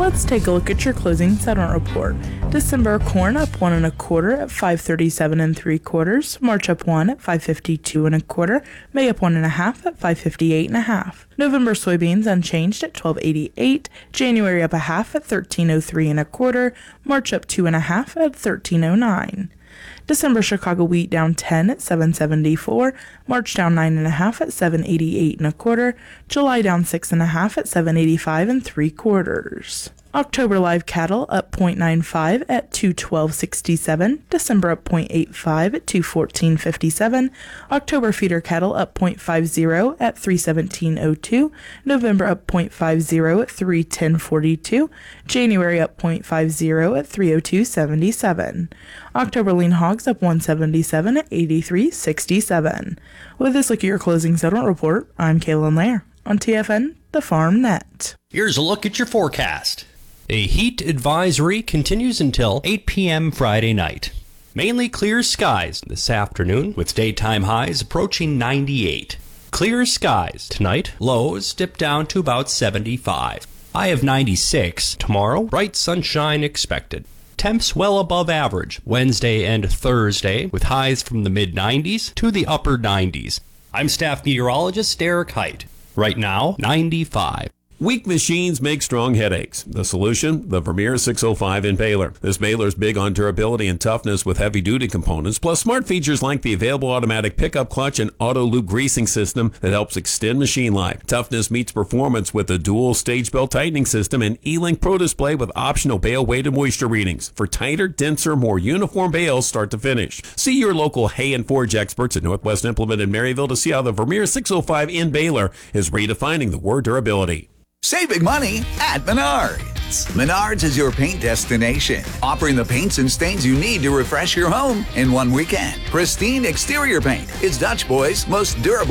Let's take a look at your closing settlement report. December corn up 1 1/4 at 537 3/4. March up 1 at 552 1/4. May up 1 1/2 at 558 1/2. November soybeans unchanged at 12.88. January up 1/2 at 13.03 1/4. March up 2 1/2 at 13.09. December Chicago wheat down 10 at 7.74. March down 9 1/2 at 7.88 1/4. July down 6 1/2 at 7.85 3/4. October live cattle up 0.95 at 212.67. December up 0.85 at 214.57. October feeder cattle up 0.50 at 317.02. November up 0.50 at 310.42. January up 0.50 at 302.77. October lean hogs up 177 at 83.67. With this look at your closing settlement report, I'm Kaylin Lair on TFN, the Farm Net. Here's a look at your forecast. A heat advisory continues until 8 p.m. Friday night. Mainly clear skies this afternoon with daytime highs approaching 98. Clear skies tonight, lows dip down to about 75. High of 96 tomorrow, bright sunshine expected. Temps well above average Wednesday and Thursday with highs from the mid-90s to the upper 90s. I'm staff meteorologist Derek Height. Right now, 95. Weak machines make strong headaches. The solution? The Vermeer 605 in Baylor. This Baylor's big on durability and toughness with heavy-duty components, plus smart features like the available automatic pickup clutch and auto loop greasing system that helps extend machine life. Toughness meets performance with a dual stage belt tightening system and E-Link Pro display with optional bale weight and moisture readings for tighter, denser, more uniform bales start to finish. See your local hay and forge experts at Northwest Implement in Maryville to see how the Vermeer 605 in Baylor is redefining the word durability. Saving money at Menards. Menards is your paint destination, offering the paints and stains you need to refresh your home in one weekend. Pristine exterior paint is Dutch Boy's most durable